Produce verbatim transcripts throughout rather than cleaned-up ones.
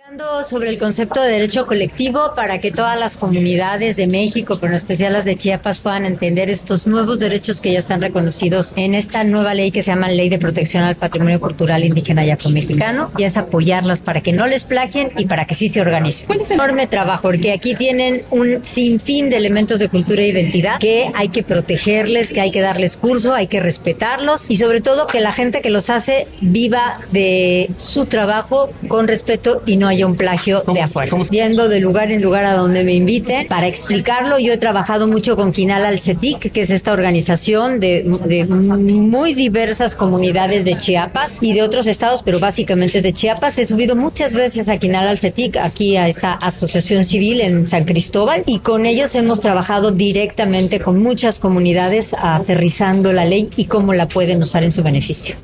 Hablando sobre el concepto de derecho colectivo para que todas las comunidades de México, pero en especial las de Chiapas, puedan entender estos nuevos derechos que ya están reconocidos en esta nueva ley que se llama Ley de Protección al Patrimonio Cultural Indígena y Afromexicano, y es apoyarlas para que no les plagien y para que sí se organicen. ¿Cuál es el enorme trabajo? Porque aquí tienen un sinfín de elementos de cultura e identidad que hay que protegerles, que hay que darles curso, hay que respetarlos y sobre todo que la gente que los hace viva de su trabajo con respeto y no haya un plagio de afuera. Yendo de lugar en lugar a donde me inviten para explicarlo. Yo he trabajado mucho con Quinal Alcetic, que es esta organización de, de muy diversas comunidades de Chiapas y de otros estados, pero básicamente es de Chiapas. He subido muchas veces a Quinal Alcetic, aquí a esta asociación civil en San Cristóbal, y con ellos hemos trabajado directamente con muchas comunidades aterrizando la ley y cómo la pueden usar en su beneficio.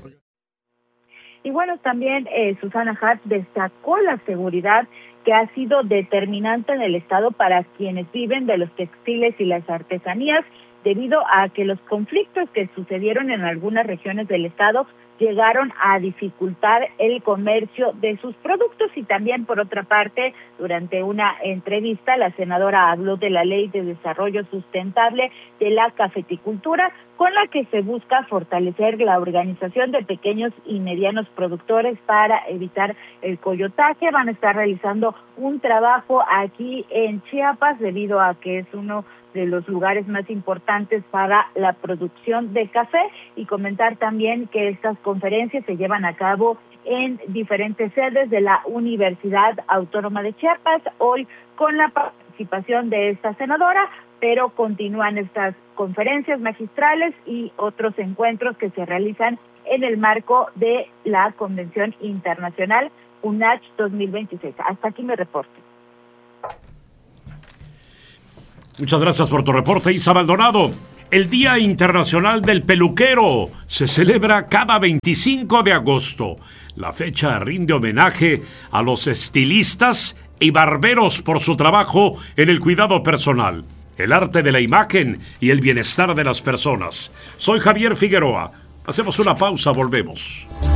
Y bueno, también eh, Susana Harp destacó la seguridad que ha sido determinante en el estado para quienes viven de los textiles y las artesanías, debido a que los conflictos que sucedieron en algunas regiones del estado llegaron a dificultar el comercio de sus productos. Y también, por otra parte, durante una entrevista, la senadora habló de la Ley de Desarrollo Sustentable de la Cafeticultura, con la que se busca fortalecer la organización de pequeños y medianos productores para evitar el coyotaje. Van a estar realizando un trabajo aquí en Chiapas, debido a que es uno de los lugares más importantes para la producción de café, y comentar también que estas conferencias se llevan a cabo en diferentes sedes de la Universidad Autónoma de Chiapas, hoy con la participación de esta senadora, pero continúan estas conferencias magistrales y otros encuentros que se realizan en el marco de la Convención Internacional U N A C H dos mil veintiséis. Hasta aquí mi reporte. Muchas gracias por tu reporte, Isa Maldonado. El Día Internacional del Peluquero se celebra cada veinticinco de agosto. La fecha rinde homenaje a los estilistas y barberos por su trabajo en el cuidado personal, el arte de la imagen y el bienestar de las personas. Soy Javier Figueroa. Hacemos una pausa, volvemos.